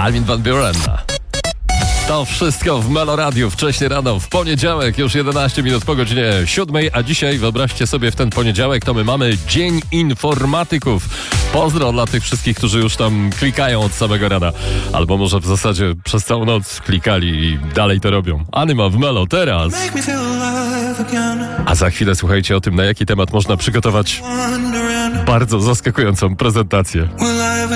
Armin van Buuren. To wszystko w Melo Radio, wcześnie rano, w poniedziałek, już 11 minut po godzinie 7, a dzisiaj wyobraźcie sobie w ten poniedziałek, to my mamy Dzień Informatyków. Pozdro dla tych wszystkich, którzy już tam klikają od samego rana, albo może w zasadzie przez całą noc klikali i dalej to robią. Anyma w Melo teraz. A za chwilę słuchajcie o tym, na jaki temat można przygotować bardzo zaskakującą prezentację.